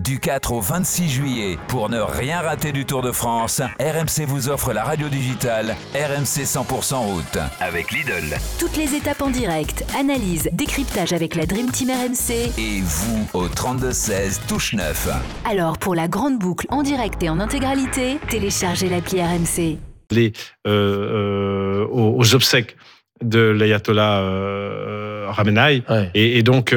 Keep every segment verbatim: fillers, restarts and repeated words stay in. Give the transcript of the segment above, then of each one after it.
Du quatre au vingt-six juillet, pour ne rien rater du Tour de France, R M C vous offre la radio digitale R M C cent pour cent route avec Lidl. Toutes les étapes en direct, analyse, décryptage avec la Dream Team R M C. Et vous au trente-deux seize, touche neuf. Alors pour la grande boucle en direct et en intégralité, téléchargez l'appli R M C. Les, euh, euh, aux, aux obsèques de l'ayatollah euh, Khamenei, ouais. et, et donc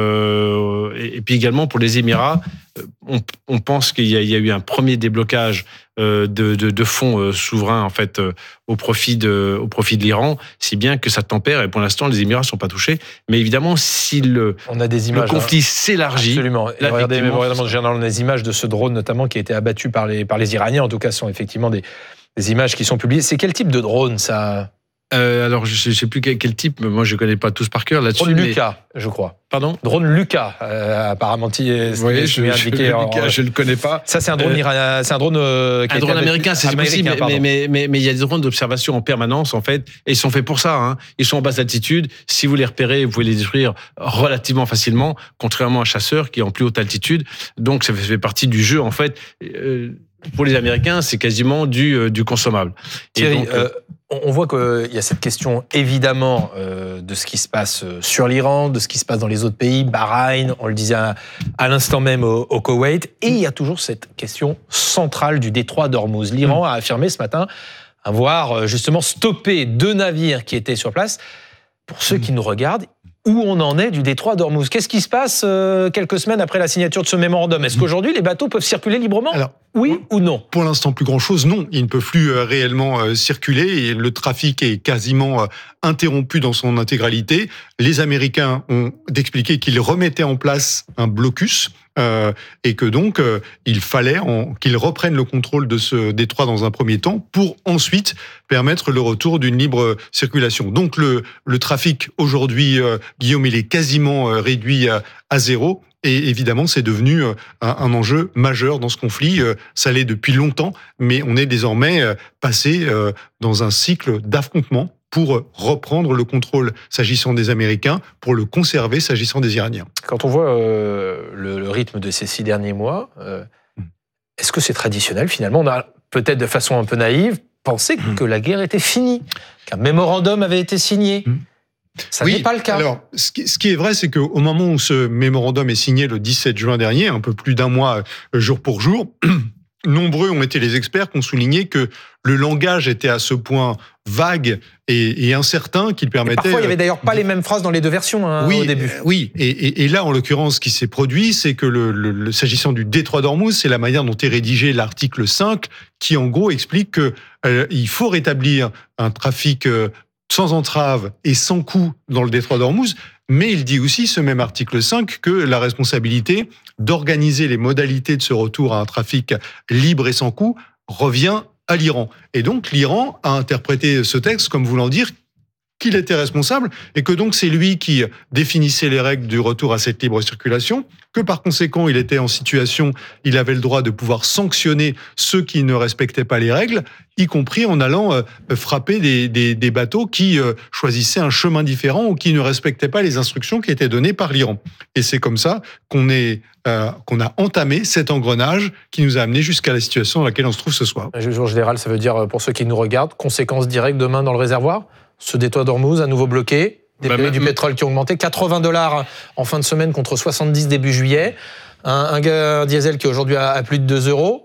euh, et, et puis également pour les Émirats, on, on pense qu'il y a, il y a eu un premier déblocage euh, de, de, de fonds euh, souverains en fait euh, au profit de au profit de l'Iran, si bien que ça tempère et pour l'instant les Émirats sont pas touchés. Mais évidemment, si le, on a des images, le conflit hein. s'élargit, absolument. Et regardez, même regardez les images de ce drone notamment qui a été abattu par les par les Iraniens. En tout cas, ce sont effectivement des des images qui sont publiées. C'est quel type de drone ça? Euh, alors, je ne sais plus quel, quel type, mais moi je ne connais pas tous par cœur là-dessus. Drone mais... Lucas, je crois. Pardon? Drone Lucas, euh, apparemment. Oui, je, je, indiqué, en, Lucas, je ne le connais pas. Ça, c'est un drone, euh, c'est un drone, euh, qui un drone américain, c'est possible, mais, mais, mais, mais il y a des drones d'observation en permanence, en fait, et ils sont faits pour ça. Hein. Ils sont en basse altitude. Si vous les repérez, vous pouvez les détruire relativement facilement, contrairement à un chasseur qui est en plus haute altitude. Donc, ça fait partie du jeu, en fait. Euh, pour les Américains, c'est quasiment du, euh, du consommable. Thierry, et donc, euh, on voit qu'il y a cette question, évidemment, euh, de ce qui se passe sur l'Iran, de ce qui se passe dans les autres pays, Bahreïn, on le disait à, à l'instant même au, au Koweït, et il y a toujours cette question centrale du détroit d'Ormuz. L'Iran a affirmé ce matin avoir justement stoppé deux navires qui étaient sur place. Pour ceux qui nous regardent, où on en est du détroit d'Ormuz? Qu'est-ce qui se passe euh, quelques semaines après la signature de ce mémorandum? Est-ce qu'aujourd'hui, les bateaux peuvent circuler librement? Alors, oui ou non? Pour l'instant, plus grand-chose, non. Ils ne peuvent plus euh, réellement euh, circuler et le trafic est quasiment euh, interrompu dans son intégralité. Les Américains ont expliqué qu'ils remettaient en place un blocus euh, et que donc, euh, il fallait en, qu'ils reprennent le contrôle de ce détroit dans un premier temps pour ensuite permettre le retour d'une libre circulation. Donc, le, le trafic aujourd'hui, euh, Guillaume, il est quasiment euh, réduit à, à zéro. Et évidemment, c'est devenu un, un enjeu majeur dans ce conflit. Ça l'est depuis longtemps, mais on est désormais passé dans un cycle d'affrontement pour reprendre le contrôle s'agissant des Américains, pour le conserver s'agissant des Iraniens. Quand on voit euh, le, le rythme de ces six derniers mois, euh, est-ce que c'est traditionnel finalement? On a peut-être de façon un peu naïve pensé mmh. que la guerre était finie, qu'un mémorandum avait été signé. Mmh. Ça oui, n'est pas le cas. Alors, ce qui, ce qui est vrai, c'est qu'au moment où ce mémorandum est signé le dix-sept juin dernier, un peu plus d'un mois jour pour jour, nombreux ont été les experts qui ont souligné que le langage était à ce point vague et, et incertain qu'il permettait... Et parfois, il n'y avait d'ailleurs pas les mêmes phrases dans les deux versions hein, oui, au début. Euh, oui, et, et, et là, en l'occurrence, ce qui s'est produit, c'est que le, le, le, s'agissant du détroit d'Ormuz, c'est la manière dont est rédigé l'article cinq qui, en gros, explique qu'il euh, faut rétablir un trafic... Euh, sans entrave et sans coût dans le détroit d'Ormuz, mais il dit aussi, ce même article cinq, que la responsabilité d'organiser les modalités de ce retour à un trafic libre et sans coût revient à l'Iran. Et donc l'Iran a interprété ce texte comme voulant dire qu'il était responsable et que donc c'est lui qui définissait les règles du retour à cette libre circulation, que par conséquent il était en situation, il avait le droit de pouvoir sanctionner ceux qui ne respectaient pas les règles, y compris en allant euh, frapper des, des, des bateaux qui euh, choisissaient un chemin différent ou qui ne respectaient pas les instructions qui étaient données par l'Iran. Et c'est comme ça qu'on est, euh, qu'on a entamé cet engrenage qui nous a amené jusqu'à la situation dans laquelle on se trouve ce soir. En général, ça veut dire, pour ceux qui nous regardent, conséquences directes demain dans le réservoir? Ce détroit d'Ormuz à nouveau bloqué, des bah, prix bah, du pétrole qui ont augmenté, quatre-vingts dollars en fin de semaine contre soixante-dix début juillet, un, un, un diesel qui est aujourd'hui à, à plus de deux euros.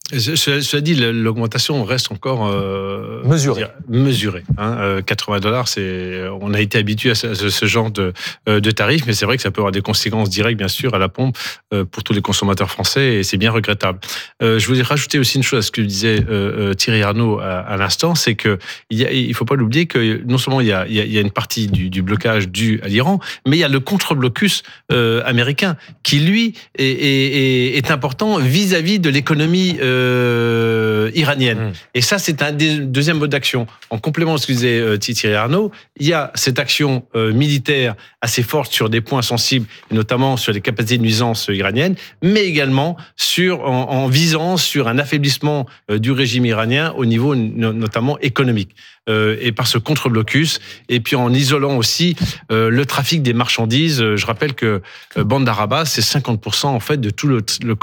Cela dit, l'augmentation reste encore euh, mesurée. Mesurée. Hein. Euh, quatre-vingts dollars, c'est, on a été habitué à ce, ce genre de, de tarifs, mais c'est vrai que ça peut avoir des conséquences directes, bien sûr, à la pompe euh, pour tous les consommateurs français, et c'est bien regrettable. Euh, je voulais rajouter aussi une chose à ce que disait euh, Thierry Arnaud à, à l'instant, c'est que il y a, il faut pas l'oublier que non seulement il y a, il y a une partie du, du blocage dû à l'Iran, mais il y a le contre-blocus euh, américain qui lui est, est, est important vis-à-vis de l'économie euh, Euh, iranienne. Mmh. Et ça, c'est un des, deuxième mode d'action. En complément de ce que disait euh, Thierry Arnaud, il y a cette action euh, militaire assez forte sur des points sensibles, notamment sur les capacités de nuisance iraniennes, mais également sur, en, en visant sur un affaiblissement euh, du régime iranien au niveau no, notamment économique. Euh, et par ce contre-blocus, et puis en isolant aussi euh, le trafic des marchandises. Je rappelle que euh, Bandar Abbas, c'est cinquante pour cent en fait de tout le, le